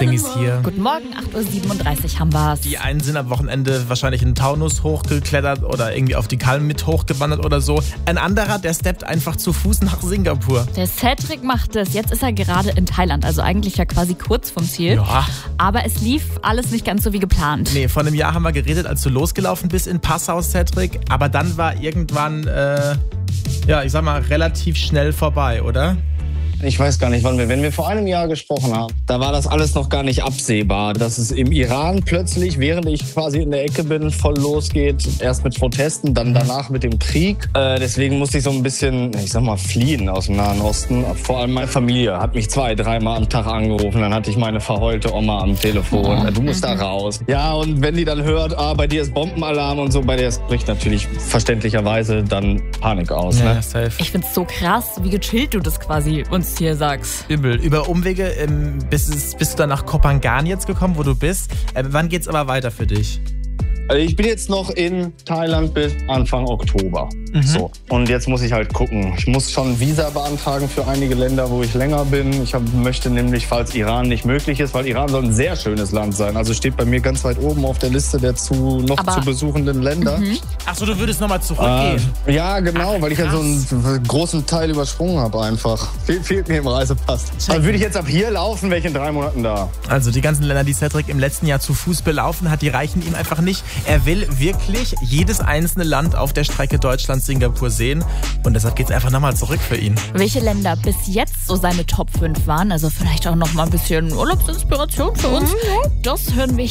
Ding ist hier. Guten Morgen, 8.37 Uhr haben wir's. Die einen sind am Wochenende wahrscheinlich in den Taunus hochgeklettert oder irgendwie auf die Kalm mit hochgewandert oder so. Ein anderer, der steppt einfach zu Fuß nach Singapur. Der Cedric macht es. Jetzt ist er gerade in Thailand, also eigentlich ja quasi kurz vom Ziel. Ja. Aber es lief alles nicht ganz so wie geplant. Nee, vor einem Jahr haben wir geredet, als du losgelaufen bist in Passau, Cedric. Aber dann war irgendwann, ich sag mal, relativ schnell vorbei, oder? Ich weiß gar nicht, wenn wir vor einem Jahr gesprochen haben, da war das alles noch gar nicht absehbar, dass es im Iran plötzlich, während ich quasi in der Ecke bin, voll losgeht. Erst mit Protesten, dann danach mit dem Krieg. Deswegen musste ich so ein bisschen, fliehen aus dem Nahen Osten. Vor allem meine Familie hat mich 2-3 Mal am Tag angerufen. Dann hatte ich meine verheulte Oma am Telefon. Du musst da raus. Ja, und wenn die dann hört, bei dir ist Bombenalarm und so, bei der bricht natürlich verständlicherweise dann Panik aus. Ja, Ne? safe. Ich find's so krass, wie gechillt du das quasi uns hier sagst. Übel. Über Umwege bist du dann nach Kopangan jetzt gekommen, wo du bist. Wann geht's aber weiter für dich? Ich bin jetzt noch in Thailand bis Anfang Oktober. So. Und jetzt muss ich halt gucken. Ich muss schon Visa beantragen für einige Länder, wo ich länger bin. Ich möchte nämlich, falls Iran nicht möglich ist, weil Iran soll ein sehr schönes Land sein. Also steht bei mir ganz weit oben auf der Liste der zu besuchenden Länder. Achso, du würdest nochmal zurückgehen. Ja, genau, weil ich ja so einen großen Teil übersprungen habe einfach. Fehlt mir im Reisepass. Also würde ich jetzt ab hier laufen, wäre ich in 3 Monaten da. Also die ganzen Länder, die Cedric im letzten Jahr zu Fuß belaufen hat, die reichen ihm einfach nicht. Er will wirklich jedes einzelne Land auf der Strecke Deutschland-Singapur sehen. Und deshalb geht's einfach nochmal zurück für ihn. Welche Länder bis jetzt so seine Top 5 waren, also vielleicht auch noch mal ein bisschen Urlaubsinspiration für uns, das hören wir